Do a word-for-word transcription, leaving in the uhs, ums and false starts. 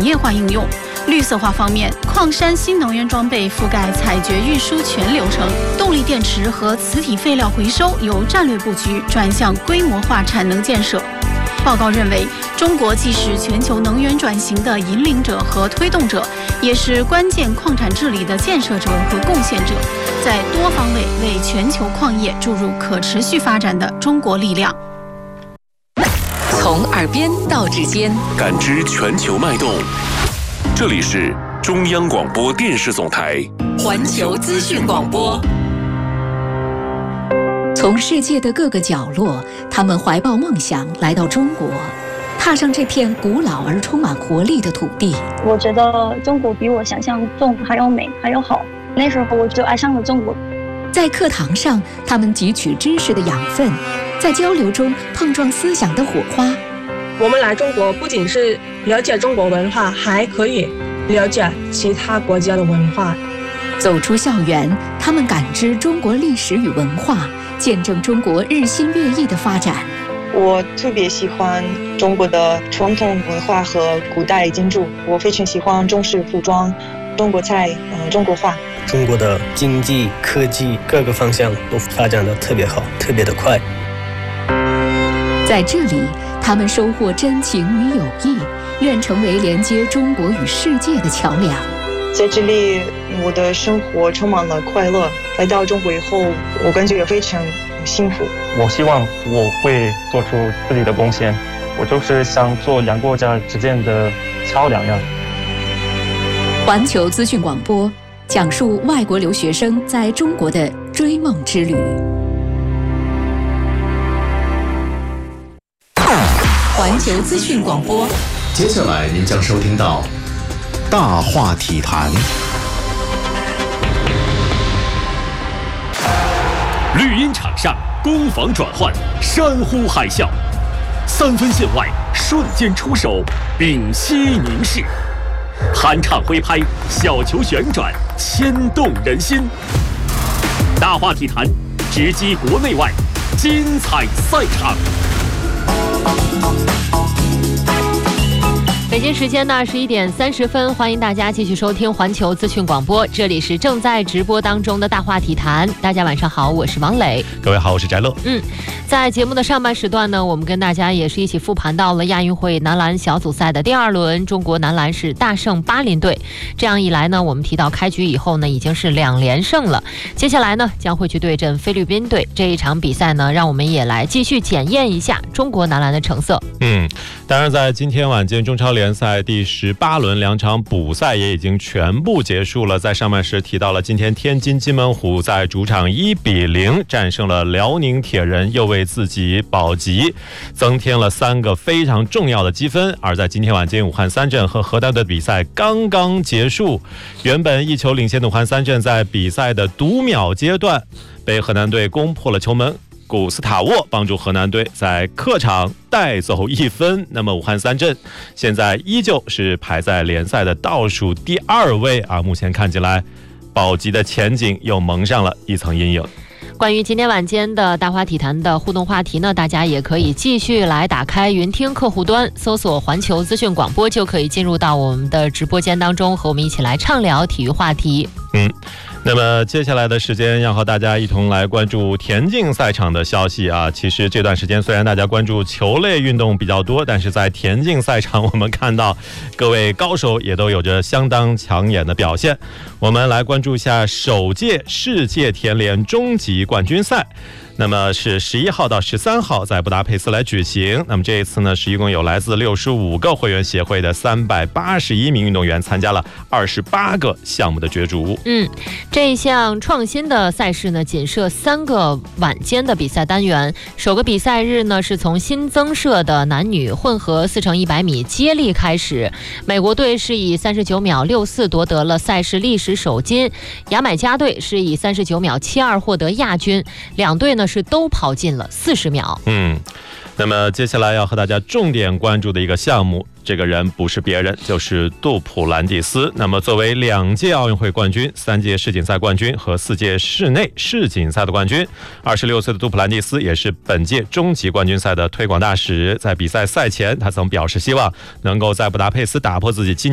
业化应用。绿色化方面，矿山新能源装备覆盖采掘、运输全流程，动力电池和磁体废料回收由战略布局转向规模化产能建设。报告认为，中国既是全球能源转型的引领者和推动者，也是关键矿产治理的建设者和贡献者，在多方位为全球矿业注入可持续发展的中国力量。 从耳边到指尖， 感知全球脉动。这里是中央广播电视总台环球资讯广播。从世界的各个角落，他们怀抱梦想来到中国，踏上这片古老而充满活力的土地。 我觉得中国比我想象中还要美，还要好。那时候我就爱上了中国。 在课堂上，他们汲取知识的养分，在交流中碰撞思想的火花。 我们来中国不仅是了解中国文化，还可以了解其他国家的文化。 走出校园，他们感知中国历史与文化，见证中国日新月异的发展。 我特别喜欢中国的传统文化和古代建筑，我非常喜欢中式服装、中国菜、呃、中国画。 中国的经济、科技各个方向都发展得特别好，特别的快。 在这里，他们收获真情与友谊，愿成为连接中国与世界的桥梁。 在这里，我的生活充满了快乐。来到中国以后，我感觉非常幸福。 我希望我会做出自己的贡献，我就是想做两国家之间的桥梁呀。 环球资讯广播讲述外国留学生在中国的追梦之旅。环球资讯广播， 接下来您将收听到大话体坛。 绿茵场上攻防转换，山呼海啸，三分线外瞬间出手，屏息凝视，酣畅挥拍，小球旋转，牵动人心。大话体坛，直击国内外精彩赛场。 北京时间呢十一点三十分，欢迎大家继续收听环球资讯广播，这里是正在直播当中的大话体坛。大家晚上好，我是王磊。 各位好，我是翟乐。 嗯，在节目的上半时段呢，我们跟大家也是一起复盘到了亚运会男篮小组赛的第二轮，中国男篮是大胜巴林队。这样一来呢，我们提到开局以后呢，已经是两连胜了。接下来呢，将会去对阵菲律宾队。这一场比赛呢，让我们也来继续检验一下中国男篮的成色。 嗯，当然在今天晚间中超联赛第十八轮两场补赛也已经全部结束了。在上半时提到了，今天天津津门虎在主场一比零战胜了辽宁铁人，又为自己保级增添了三个非常重要的积分。而在今天晚间，武汉三镇和河南队的比赛刚刚结束，原本一球领先的武汉三镇在比赛的读秒阶段被河南队攻破了球门，古斯塔沃帮助河南队在客场带走一分。那么武汉三镇现在依旧是排在联赛的倒数第二位啊，目前看起来保级的前景又蒙上了一层阴影。 关于今天晚间的大话体坛的互动话题呢，大家也可以继续来打开云听客户端，搜索环球资讯广播，就可以进入到我们的直播间当中，和我们一起来畅聊体育话题。 嗯，那么接下来的时间要和大家一同来关注田径赛场的消息啊。其实这段时间虽然大家关注球类运动比较多，但是在田径赛场我们看到各位高手也都有着相当抢眼的表现。我们来关注一下首届世界田联终极冠军赛，那么是十一号到十三号在布达佩斯来举行。那么这一次呢，是一共有来自六十五个会员协会的三百八十一名运动员参加了二十八个项目的角逐。 嗯，这一项创新的赛事呢，仅设三个晚间的比赛单元。首个比赛日呢，是从新增设的男女混合四乘一百米接力开始。美国队是以三十九秒六四夺得了赛事历史首金，牙买加队是以三十九秒七二获得亚军。两队呢是都跑进了四十秒。 嗯，那么接下来要和大家重点关注的一个项目，这个人不是别人，就是杜普兰蒂斯。那么作为两届奥运会冠军、三届世锦赛冠军和四届室内世锦赛的冠军，二十六岁的杜普兰蒂斯也是本届终极冠军赛的推广大使。在比赛赛前，他曾表示希望能够在布达佩斯打破自己今